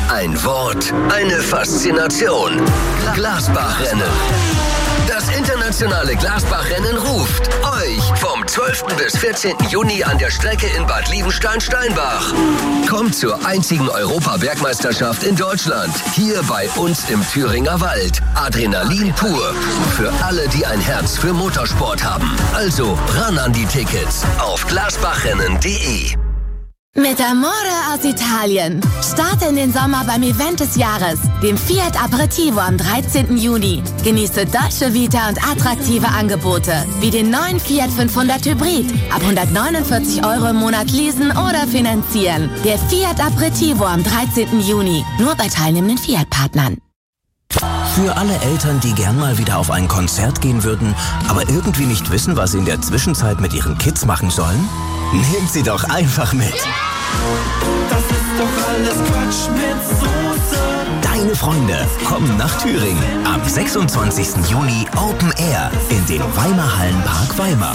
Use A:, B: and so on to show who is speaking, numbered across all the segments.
A: Ein Wort, eine Faszination. Glasbachrennen. Das internationale Glasbachrennen ruft euch vom 12. bis 14. Juni an der Strecke in Bad Liebenstein-Steinbach. Kommt zur einzigen Europabergmeisterschaft in Deutschland. Hier bei uns im Thüringer Wald. Adrenalin pur. Für alle, die ein Herz für Motorsport haben. Also ran an die Tickets auf glasbachrennen.de.
B: Mit Amore aus Italien. Starte in den Sommer beim Event des Jahres, dem Fiat Aperitivo am 13. Juni. Genieße Dolce Vita und attraktive Angebote, wie den neuen Fiat 500 Hybrid. Ab 149 € im Monat leasen oder finanzieren. Der Fiat Aperitivo am 13. Juni. Nur bei teilnehmenden Fiat-Partnern.
C: Für alle Eltern, die gern mal wieder auf ein Konzert gehen würden, aber irgendwie nicht wissen, was sie in der Zwischenzeit mit ihren Kids machen sollen? Nehmt sie doch einfach mit.
D: Das ist doch alles Quatsch mit Soße.
C: Deine Freunde kommen nach Thüringen am 26. Juni Open Air in den Weimar-Hallenpark Weimar.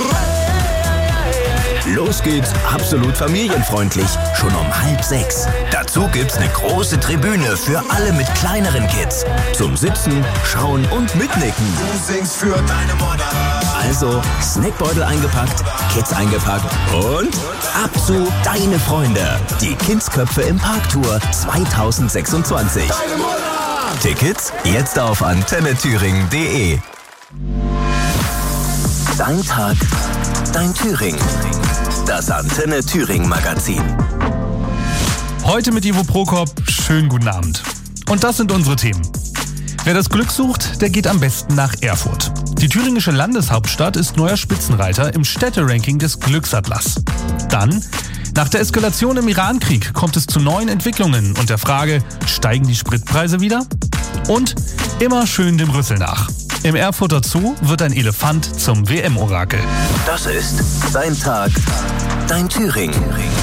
C: Los geht's, absolut familienfreundlich, schon um 5:30. Dazu gibt's eine große Tribüne für alle mit kleineren Kids. Zum Sitzen, Schauen und Mitnicken.
D: Du singst für deine Mutter.
C: Also, Snackbeutel eingepackt, Kids eingepackt und ab zu Deine Freunde. Die Kindsköpfe im Parktour 2026.
D: Deine Mutter!
C: Tickets jetzt auf antennethüringen.de. Dein Tag, dein Thüringen. Das Antenne Thüringen Magazin.
E: Heute mit Ivo Prokop. Schönen guten Abend. Und das sind unsere Themen. Wer das Glück sucht, der geht am besten nach Erfurt. Die thüringische Landeshauptstadt ist neuer Spitzenreiter im Städteranking des Glücksatlas. Dann, nach der Eskalation im Iran-Krieg kommt es zu neuen Entwicklungen und der Frage, steigen die Spritpreise wieder? Und immer schön dem Rüssel nach. Im Erfurter Zoo wird ein Elefant zum WM-Orakel.
C: Das ist Dein Tag, dein Thüringen.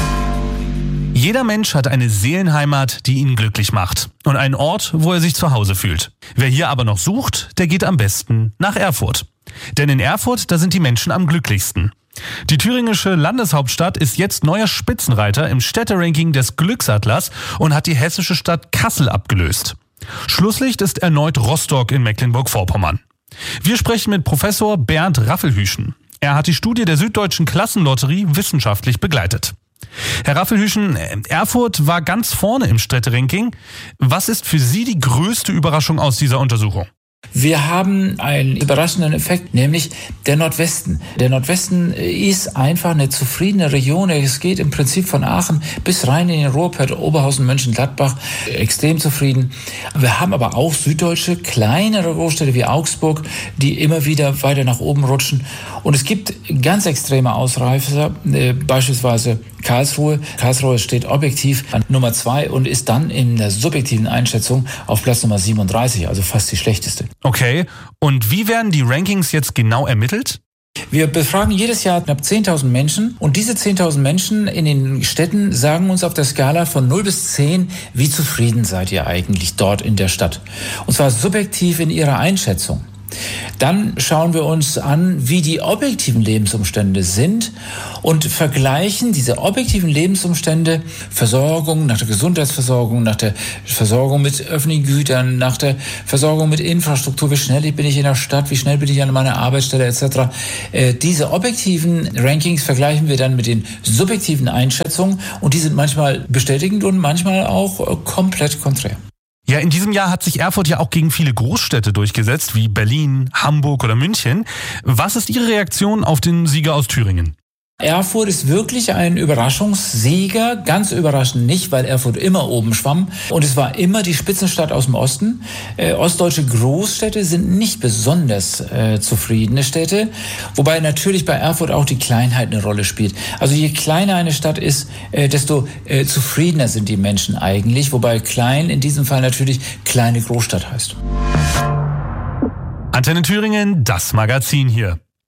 E: Jeder Mensch hat eine Seelenheimat, die ihn glücklich macht. Und einen Ort, wo er sich zu Hause fühlt. Wer hier aber noch sucht, der geht am besten nach Erfurt. Denn in Erfurt, da sind die Menschen am glücklichsten. Die thüringische Landeshauptstadt ist jetzt neuer Spitzenreiter im Städteranking des Glücksatlas und hat die hessische Stadt Kassel abgelöst. Schlusslicht ist erneut Rostock in Mecklenburg-Vorpommern. Wir sprechen mit Professor Bernd Raffelhüschen. Er hat die Studie der Süddeutschen Klassenlotterie wissenschaftlich begleitet. Herr Raffelhüschen, Erfurt war ganz vorne im Städteranking. Was ist für Sie die größte Überraschung aus dieser Untersuchung?
F: Wir haben einen überraschenden Effekt, nämlich der Nordwesten. Der Nordwesten ist einfach eine zufriedene Region. Es geht im Prinzip von Aachen bis rein in den Ruhrpott, Oberhausen, Mönchengladbach, extrem zufrieden. Wir haben aber auch süddeutsche, kleinere Großstädte wie Augsburg, die immer wieder weiter nach oben rutschen. Und es gibt ganz extreme Ausreißer, beispielsweise Karlsruhe. Karlsruhe steht objektiv an Nummer 2 und ist dann in der subjektiven Einschätzung auf Platz Nummer 37, also fast die schlechteste.
E: Okay, und wie werden die Rankings jetzt genau ermittelt?
F: Wir befragen jedes Jahr knapp 10.000 Menschen und diese 10.000 Menschen in den Städten sagen uns auf der Skala von 0 bis 10, wie zufrieden seid ihr eigentlich dort in der Stadt? Und zwar subjektiv in ihrer Einschätzung. Dann schauen wir uns an, wie die objektiven Lebensumstände sind und vergleichen diese objektiven Lebensumstände, Versorgung, nach der Gesundheitsversorgung, nach der Versorgung mit öffentlichen Gütern, nach der Versorgung mit Infrastruktur, wie schnell bin ich in der Stadt, wie schnell bin ich an meiner Arbeitsstelle etc. Diese objektiven Rankings vergleichen wir dann mit den subjektiven Einschätzungen und die sind manchmal bestätigend und manchmal auch komplett konträr.
E: Ja, in diesem Jahr hat sich Erfurt ja auch gegen viele Großstädte durchgesetzt, wie Berlin, Hamburg oder München. Was ist Ihre Reaktion auf den Sieger aus Thüringen?
F: Erfurt ist wirklich ein Überraschungssieger, ganz überraschend nicht, weil Erfurt immer oben schwamm und es war immer die Spitzenstadt aus dem Osten. Ostdeutsche Großstädte sind nicht besonders zufriedene Städte, wobei natürlich bei Erfurt auch die Kleinheit eine Rolle spielt. Also je kleiner eine Stadt ist, desto zufriedener sind die Menschen eigentlich, wobei klein in diesem Fall natürlich kleine Großstadt heißt.
E: Antenne Thüringen, das Magazin hier.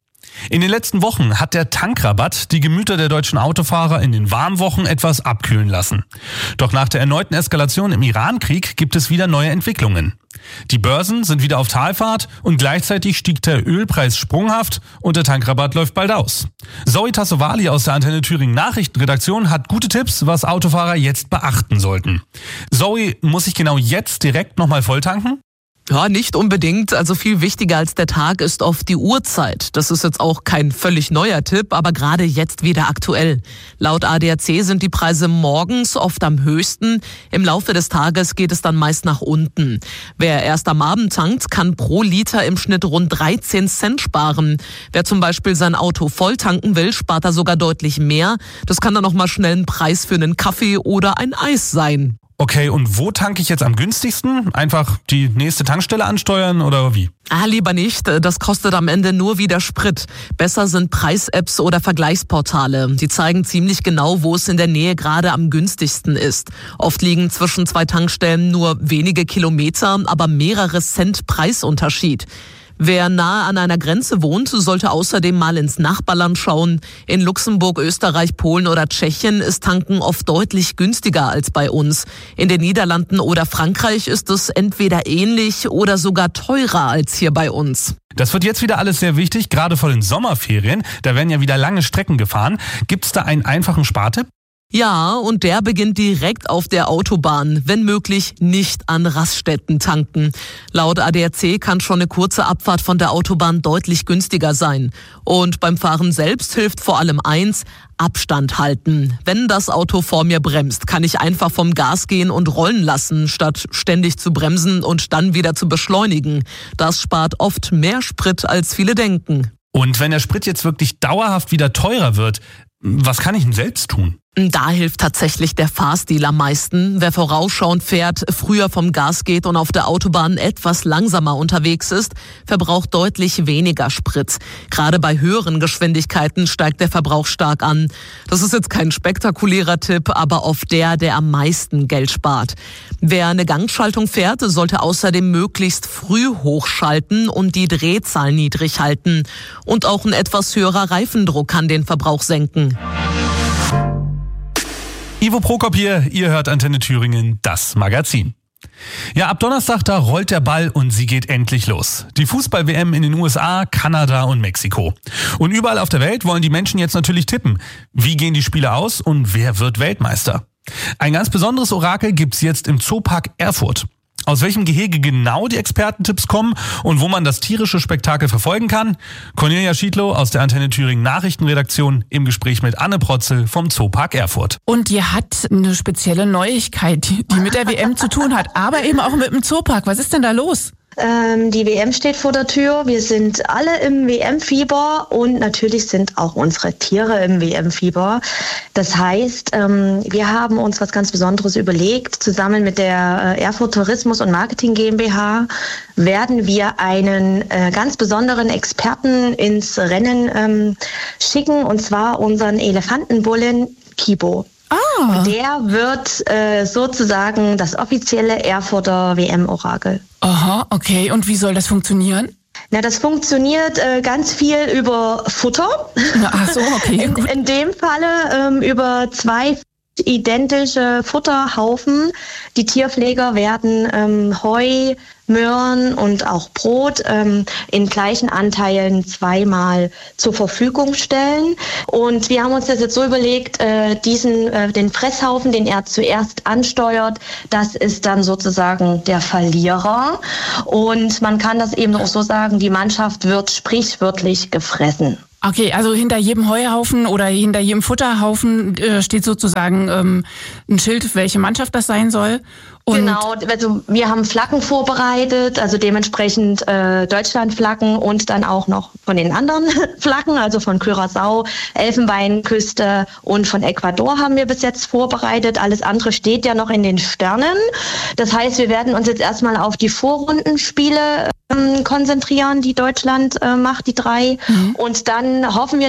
E: In den letzten Wochen hat der Tankrabatt die Gemüter der deutschen Autofahrer in den Warmwochen etwas abkühlen lassen. Doch nach der erneuten Eskalation im Iran-Krieg gibt es wieder neue Entwicklungen. Die Börsen sind wieder auf Talfahrt und gleichzeitig stieg der Ölpreis sprunghaft und der Tankrabatt läuft bald aus. Zoe Tassovali aus der Antenne Thüringen Nachrichtenredaktion hat gute Tipps, was Autofahrer jetzt beachten sollten. Zoe, muss ich genau jetzt direkt nochmal volltanken?
G: Ja, nicht unbedingt. Also viel wichtiger als der Tag ist oft die Uhrzeit. Das ist jetzt auch kein völlig neuer Tipp, aber gerade jetzt wieder aktuell. Laut ADAC sind die Preise morgens oft am höchsten. Im Laufe des Tages geht es dann meist nach unten. Wer erst am Abend tankt, kann pro Liter im Schnitt rund 13 Cent sparen. Wer zum Beispiel sein Auto voll tanken will, spart da sogar deutlich mehr. Das kann dann noch mal schnell ein Preis für einen Kaffee oder ein Eis sein.
E: Okay, und wo tanke ich jetzt am günstigsten? Einfach die nächste Tankstelle ansteuern oder wie?
G: Lieber nicht. Das kostet am Ende nur wieder Sprit. Besser sind Preis-Apps oder Vergleichsportale. Die zeigen ziemlich genau, wo es in der Nähe gerade am günstigsten ist. Oft liegen zwischen zwei Tankstellen nur wenige Kilometer, aber mehrere Cent Preisunterschied. Wer nahe an einer Grenze wohnt, sollte außerdem mal ins Nachbarland schauen. In Luxemburg, Österreich, Polen oder Tschechien ist Tanken oft deutlich günstiger als bei uns. In den Niederlanden oder Frankreich ist es entweder ähnlich oder sogar teurer als hier bei uns.
E: Das wird jetzt wieder alles sehr wichtig, gerade vor den Sommerferien. Da werden ja wieder lange Strecken gefahren. Gibt es da einen einfachen Spartipp?
G: Ja, und der beginnt direkt auf der Autobahn, wenn möglich nicht an Raststätten tanken. Laut ADAC kann schon eine kurze Abfahrt von der Autobahn deutlich günstiger sein. Und beim Fahren selbst hilft vor allem eins: Abstand halten. Wenn das Auto vor mir bremst, kann ich einfach vom Gas gehen und rollen lassen, statt ständig zu bremsen und dann wieder zu beschleunigen. Das spart oft mehr Sprit, als viele denken.
E: Und wenn der Sprit jetzt wirklich dauerhaft wieder teurer wird, was kann ich denn selbst tun?
G: Da hilft tatsächlich der Fahrstil am meisten. Wer vorausschauend fährt, früher vom Gas geht und auf der Autobahn etwas langsamer unterwegs ist, verbraucht deutlich weniger Sprit. Gerade bei höheren Geschwindigkeiten steigt der Verbrauch stark an. Das ist jetzt kein spektakulärer Tipp, aber oft der am meisten Geld spart. Wer eine Gangschaltung fährt, sollte außerdem möglichst früh hochschalten und die Drehzahl niedrig halten. Und auch ein etwas höherer Reifendruck kann den Verbrauch senken.
E: Ivo Prokop hier, ihr hört Antenne Thüringen, das Magazin. Ja, ab Donnerstag, da rollt der Ball und sie geht endlich los. Die Fußball-WM in den USA, Kanada und Mexiko. Und überall auf der Welt wollen die Menschen jetzt natürlich tippen. Wie gehen die Spiele aus und wer wird Weltmeister? Ein ganz besonderes Orakel gibt's jetzt im Zoopark Erfurt. Aus welchem Gehege genau die Expertentipps kommen und wo man das tierische Spektakel verfolgen kann? Cornelia Schiedlow aus der Antenne Thüringen Nachrichtenredaktion im Gespräch mit Anne Protzel vom Zoopark Erfurt.
H: Und die hat eine spezielle Neuigkeit, die mit der WM zu tun hat, aber eben auch mit dem Zoopark. Was ist denn da los?
I: Die WM steht vor der Tür. Wir sind alle im WM-Fieber und natürlich sind auch unsere Tiere im WM-Fieber. Das heißt, wir haben uns was ganz Besonderes überlegt. Zusammen mit der Erfurt Tourismus und Marketing GmbH werden wir einen ganz besonderen Experten ins Rennen schicken, und zwar unseren Elefantenbullen Kibo. Der wird sozusagen das offizielle Erfurter WM-Orakel.
H: Aha, okay. Und wie soll das funktionieren?
I: Na, das funktioniert ganz viel über Futter.
H: Ach so, okay.
I: In dem Falle über 2 identische Futterhaufen. Die Tierpfleger werden Heu, Möhren und auch Brot in gleichen Anteilen 2-mal zur Verfügung stellen. Und wir haben uns das jetzt so überlegt, den Fresshaufen, den er zuerst ansteuert, das ist dann sozusagen der Verlierer. Und man kann das eben auch so sagen, die Mannschaft wird sprichwörtlich gefressen.
H: Okay, also hinter jedem Heuhaufen oder hinter jedem Futterhaufen steht sozusagen ein Schild, welche Mannschaft das sein soll. Und
I: genau, also wir haben Flaggen vorbereitet, also dementsprechend Deutschlandflaggen und dann auch noch von den anderen Flaggen, also von Curaçao, Elfenbeinküste und von Ecuador haben wir bis jetzt vorbereitet. Alles andere steht ja noch in den Sternen. Das heißt, wir werden uns jetzt erstmal auf die Vorrundenspiele konzentrieren, die Deutschland macht, die 3. Und dann hoffen wir